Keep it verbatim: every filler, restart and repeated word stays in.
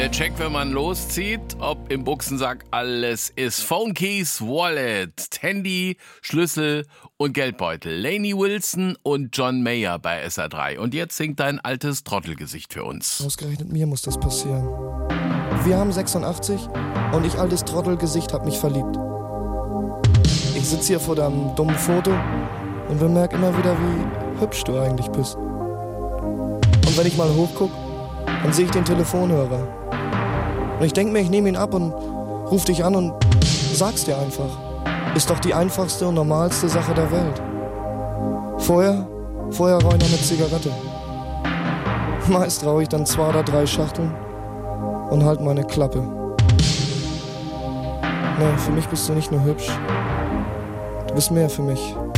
Der Check, wenn man loszieht, ob im Buchsensack alles ist. Phone Keys, Wallet, Handy, Schlüssel und Geldbeutel. Lainey Wilson und John Mayer bei S R drei. Und jetzt singt dein altes Trottelgesicht für uns. Ausgerechnet mir muss das passieren. Wir haben sechsundachtzig und ich, altes Trottelgesicht, hab mich verliebt. Ich sitz hier vor deinem dummen Foto und bemerk immer wieder, wie hübsch du eigentlich bist. Und wenn ich mal hochguck, dann sehe ich den Telefonhörer. Und ich denk mir, ich nehme ihn ab und ruf dich an und sag's dir einfach. Ist doch die einfachste und normalste Sache der Welt. Vorher, vorher rauch ich noch eine Zigarette. Meist rauch ich dann zwei oder drei Schachteln und halt meine Klappe. Nee, für mich bist du nicht nur hübsch. Du bist mehr für mich.